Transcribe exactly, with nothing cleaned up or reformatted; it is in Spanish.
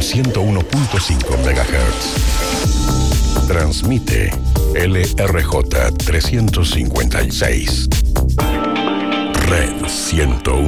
en ciento uno punto cinco megahertz. Transmite L R J trescientos cincuenta y seis. Red ciento